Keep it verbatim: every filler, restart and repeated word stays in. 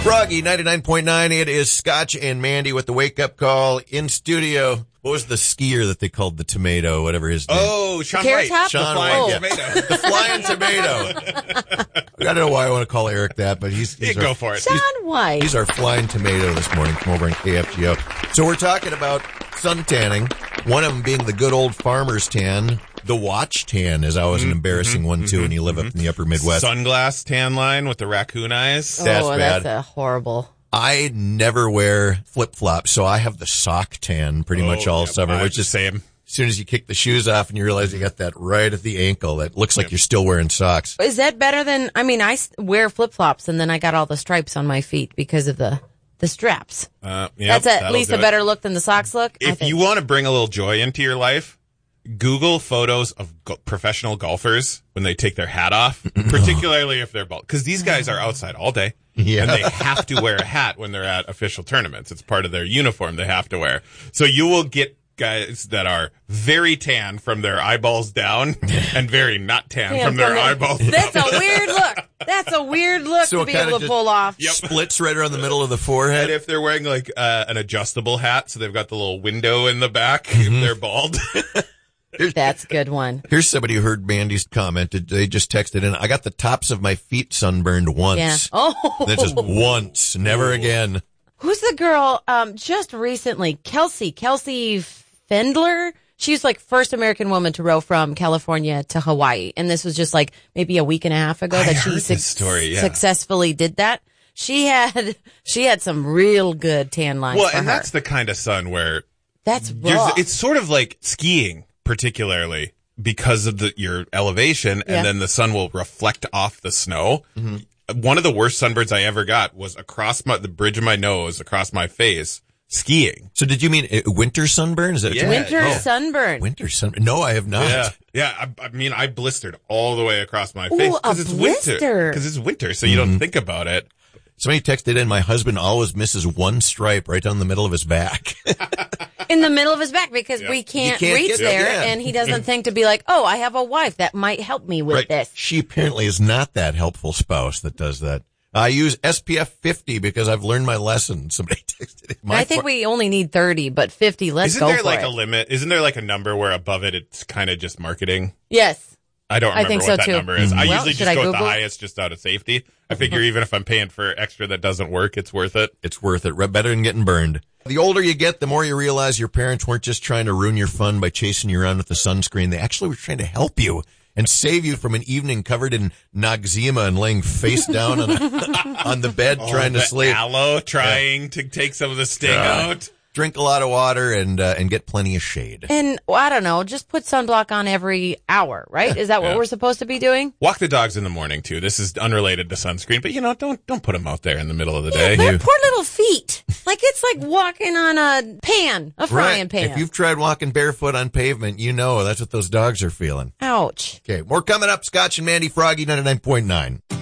Froggy ninety-nine point nine. It is Scotch and Mandy with the wake-up call in studio. What was the skier that they called the tomato, whatever his name? Oh, Sean Carrot White. Top? Sean the flying White, yeah. tomato. The flying tomato. I don't know why I want to call Eric that, but he's, he's Yeah, our, go for it. Sean White. he's our flying tomato this morning from over in K F G O. So we're talking about sun tanning, one of them being the good old farmer's tan. The watch tan is always an embarrassing one, too, when you live up in the upper Midwest. Sunglass tan line with the raccoon eyes. That's oh, bad. that's a horrible. I never wear flip-flops, so I have the sock tan pretty much all yeah, summer, I- which is same. as soon as you kick the shoes off and you realize you got that right at the ankle, that looks like Yep. you're still wearing socks. Is that better than, I mean, I s- wear flip-flops and then I got all the stripes on my feet because of the, the straps. Uh, yep, That's at that'll least do a it. better look than the socks look. I If think. you want to bring a little joy into your life, Google photos of go- professional golfers when they take their hat off, particularly if they're bald. Because these guys are outside all day. Yeah. And they have to wear a hat when they're at official tournaments. It's part of their uniform they have to wear. So you will get guys that are very tan from their eyeballs down and very not tan Yeah, from their from the- eyeballs That's down. a weird look. That's a weird look So to it be kinda able to just- pull off. Yep. Splits right around the middle of the And forehead. if they're wearing like uh, an adjustable hat, so they've got the little window in the back Mm-hmm. if they're bald. That's a good one. Here's somebody who heard Mandy's comment. They just texted in, I got the tops of my feet sunburned once. Yeah. Oh. That's just once, never again. Who's the girl, um, just recently? Kelsey. Kelsey Fendler? She was like first American woman to row from California to Hawaii. And this was just like maybe a week and a half ago I that she heard this story, yeah. successfully did that. She had, she had some real good tan lines Well, for and her. that's the kind of sun where That's There's- rough. it's sort of like skiing, particularly because of the your elevation, Yeah. and then the sun will reflect off the snow. One of the worst sunburns I ever got was across my, the bridge of my nose, across my face, skiing. So did you mean uh, winter sunburn? Is that Yeah. Winter Oh. sunburn. winter sunburn? No, I have not. Yeah, yeah. I, I mean, I blistered all the way across my Ooh, face a it's blister. winter. Because it's winter, so you don't think about it. Somebody texted in, my husband always misses one stripe right down the middle of his back. In the middle of his back because Yep. we can't, You can't reach get- there yeah. and he doesn't think to be like, oh, I have a wife that might help me with Right. this. She apparently is not that helpful spouse that does that. I use S P F fifty because I've learned my lesson. Somebody texted it. My I think far- we only need thirty, but fifty, let's Isn't go there for like it. a limit? Isn't there like a number where above it, it's kind of just marketing? Yes. I don't I remember think what so, that too. number is. I Well, usually should just I go with the Google? highest just out of safety. I figure even if I'm paying for extra that doesn't work, it's worth it. It's worth it. Better than getting burned. The older you get, the more you realize your parents weren't just trying to ruin your fun by chasing you around with the sunscreen. They actually were trying to help you and save you from an evening covered in Noxzema and laying face down on, a, on the bed trying to the sleep. aloe trying to take some of the sting Yeah. out. Drink a lot of water and uh, and get plenty of shade. And well, I don't know, just put sunblock on every hour, right? Is that what Yeah. we're supposed to be doing? Walk the dogs in the morning too. This is unrelated to sunscreen, but you know, don't don't put them out there in the middle of the day. Their poor little feet. Like it's like walking on a pan, a frying Right. pan. If you've tried walking barefoot on pavement, you know that's what those dogs are feeling. Ouch. Okay, more coming up. Scotch and Mandy, Froggy ninety-nine point nine.